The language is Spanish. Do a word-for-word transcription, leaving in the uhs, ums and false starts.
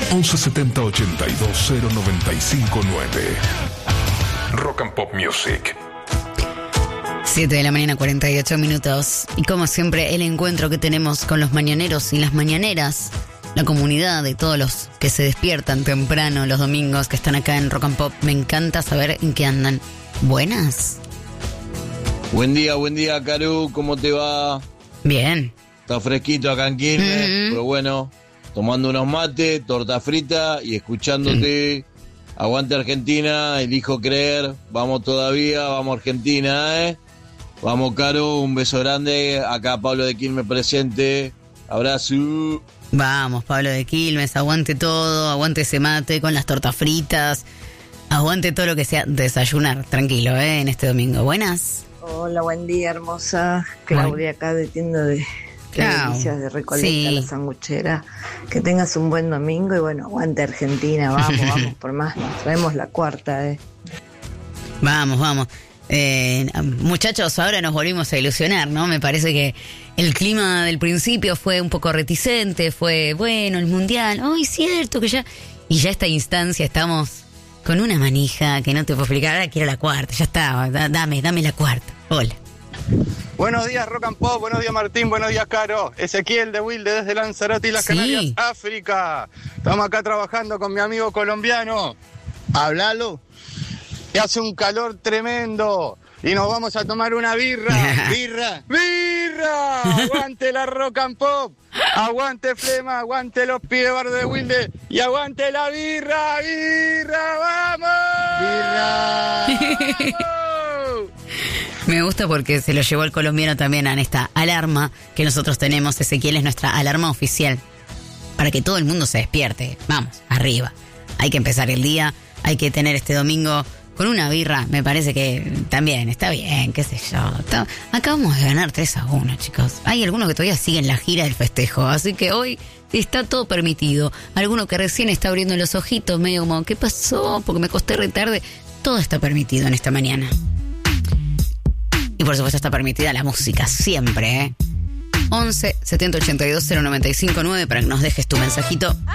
once setenta ochenta y dos cero noventa y cinco nueve. Rock and Pop Music. siete de la mañana, cuarenta y ocho minutos. Y como siempre, el encuentro que tenemos con los mañaneros y las mañaneras, la comunidad de todos los que se despiertan temprano los domingos, que están acá en Rock and Pop. Me encanta saber en qué andan. Buenas. Buen día, buen día, Caru. ¿Cómo te va? Bien. Está fresquito acá en Quilmes, Mm-hmm. pero bueno, tomando unos mates, torta frita y escuchándote. Mm. Aguante Argentina, elijo creer. Vamos todavía, vamos Argentina, ¿eh? Vamos, Caru, un beso grande. Acá Pablo de Quilmes presente. Abrazo. Vamos, Pablo de Quilmes, aguante todo, aguante ese mate con las tortas fritas, aguante todo lo que sea desayunar, tranquilo, ¿eh? En este domingo. Buenas. Hola, buen día, hermosa. Claudia, acá de tienda de delicias de Recoleta, sí. La sanguchera. Que tengas un buen domingo y bueno, aguante Argentina, vamos, vamos por más. Traemos la cuarta, ¿eh? Vamos, vamos. Eh, muchachos, ahora nos volvimos a ilusionar, ¿no? Me parece que el clima del principio fue un poco reticente, fue bueno, el mundial, ¡ay, cierto que ya! Y ya esta instancia estamos con una manija que no te puedo explicar, ahora quiero la cuarta, ya está, dame, dame la cuarta. Hola. Buenos días, Rock and Pop, buenos días, Martín, buenos días, Caro. Ezequiel de Wilde desde Lanzarote y las sí. Canarias, África. Estamos acá trabajando con mi amigo colombiano. Háblalo. Y hace un calor tremendo. Y nos vamos a tomar una birra. Birra. ¡Birra! Aguante la Rock and Pop. Aguante Flema, aguante los pibes bar de Wilde. Y aguante la birra. ¡Birra! ¡Vamos! ¡Birra! Me gusta porque se lo llevó el colombiano también en esta alarma que nosotros tenemos. Ezequiel es nuestra alarma oficial para que todo el mundo se despierte. Vamos, arriba. Hay que empezar el día, hay que tener este domingo con una birra. Me parece que también está bien, qué sé yo. Está... Acabamos de ganar tres a uno, chicos. Hay algunos que todavía siguen la gira del festejo, así que hoy está todo permitido. Alguno que recién está abriendo los ojitos, medio como, ¿qué pasó? Porque me costé re tarde. Todo está permitido en esta mañana. Y por supuesto está permitida la música, siempre, ¿eh? once setenta ochenta y dos cero noventa y cinco nueve para que nos dejes tu mensajito